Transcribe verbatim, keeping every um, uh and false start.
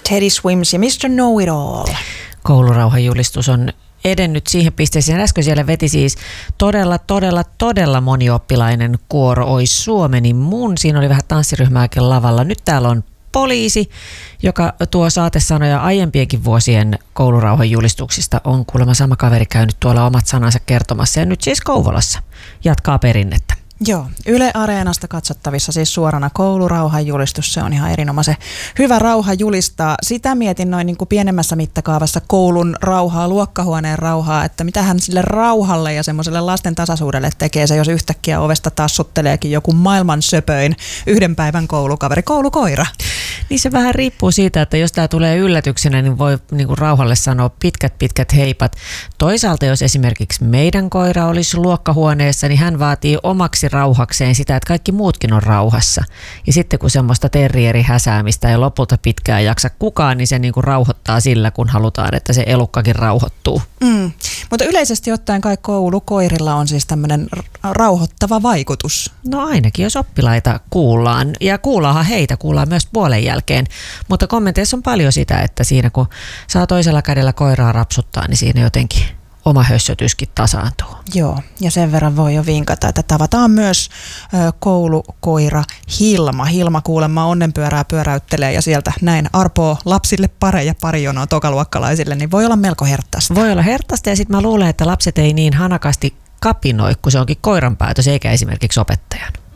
Teddy Swims ja mister Know-it-all. Koulurauhajulistus on edennyt siihen pisteeseen. Äsken siellä veti siis todella, todella, todella monioppilainen kuoro Ois Suomeni mun. Siinä oli vähän tanssiryhmääkin lavalla. Nyt täällä on poliisi, joka tuo saatesanoja aiempienkin vuosien koulurauhajulistuksista. On kuulemma sama kaveri käynyt tuolla omat sanansa kertomassa ja nyt siis Kouvolassa jatkaa perinnettä. Joo, Yle Areenasta katsottavissa siis suorana koulurauhajulistus. Se on ihan erinomaisen hyvä rauha julistaa. Sitä mietin noin niin kuin pienemmässä mittakaavassa koulun rauhaa, luokkahuoneen rauhaa, että mitähän sille rauhalle ja semmoiselle lasten tasaisuudelle tekee se, jos yhtäkkiä ovesta tassutteleekin joku maailman söpöin yhden päivän koulukaveri, koulukoira. Niin se vähän riippuu siitä, että jos tämä tulee yllätyksenä, niin voi niin kuin rauhalle sanoa pitkät pitkät heipat. Toisaalta jos esimerkiksi meidän koira olisi luokkahuoneessa, niin hän vaatii omaksi rauhakseen sitä, että kaikki muutkin on rauhassa. Ja sitten kun semmoista terrierihäsäämistä ei lopulta pitkään jaksa kukaan, niin se niin kuin rauhoittaa sillä, kun halutaan, että se elukkakin rauhoittuu. Mm. Mutta yleisesti ottaen kai koulukoirilla on siis tämmöinen rauhoittava vaikutus. No ainakin, jos oppilaita kuullaan. Ja kuullaanhan heitä, kuullaan myös puolen jälkeen. Mutta kommenteissa on paljon sitä, että siinä kun saa toisella kädellä koiraa rapsuttaa, niin siinä jotenkin oma hössötyskin tasaantuu. Joo, ja sen verran voi jo vinkata, että tavataan myös ö, koulukoira Hilma. Hilma kuulemma onnenpyörää pyöräyttelee ja sieltä näin arpoo lapsille pareja pari jonoa tokaluokkalaisille, niin voi olla melko herttaista. Voi olla herttaista ja sitten mä luulen, että lapset ei niin hanakasti kapinoi, kun se onkin koiran päätös eikä esimerkiksi opettajan.